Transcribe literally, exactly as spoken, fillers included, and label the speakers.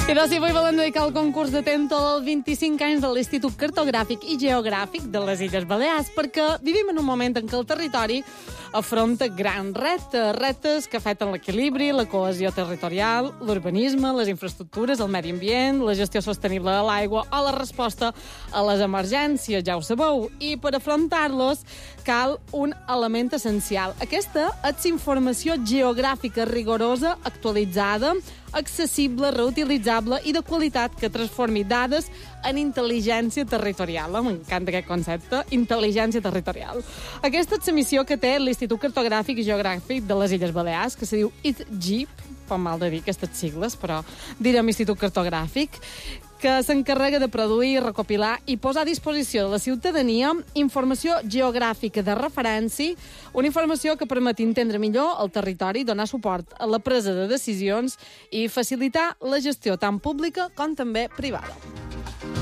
Speaker 1: I doncs si avui volem dedicar el concurs de Tento als vint-i-cinc anys de l'Institut Cartogràfic i Geogràfic de les Illes Balears, perquè vivim en un moment en què el territori afronta grans reptes, reptes que afecten l'equilibri, la cohesió territorial, l'urbanisme, les infraestructures, el medi ambient, la gestió sostenible de l'aigua o la resposta a les emergències, ja ho sabeu. I per afrontar-los cal un element essencial. Aquesta és informació geogràfica rigorosa, actualitzada, accessible, reutilitzable i de qualitat que transformi dades en intel·ligència territorial. M'encanta aquest concepte, intel·ligència territorial. Aquesta és la missió que té l'Institut Cartogràfic i Geogràfic de les Illes Balears, que se diu I T G I P, fan mal de dir aquestes sigles, però direm Institut Cartogràfic, que s'encarrega de produir, recopilar i posar a disposició de la ciutadania informació geogràfica de referència, una informació que permet entendre millor el territori, donar suport a la presa de decisions i facilitar la gestió tant pública com també privada.